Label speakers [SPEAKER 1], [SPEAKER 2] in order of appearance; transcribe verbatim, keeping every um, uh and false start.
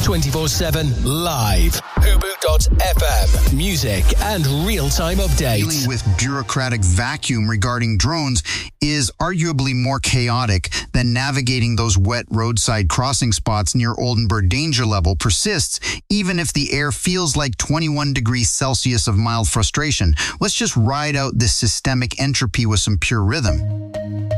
[SPEAKER 1] twenty-four seven live. Hubu dot f m. Music and real-time updates.
[SPEAKER 2] Dealing with bureaucratic vacuum regarding drones is arguably more chaotic than navigating those wet roadside crossing spots near Oldenburg danger level persists, even if the air feels like twenty-one degrees Celsius of mild frustration. Let's just ride out this systemic entropy with some pure rhythm.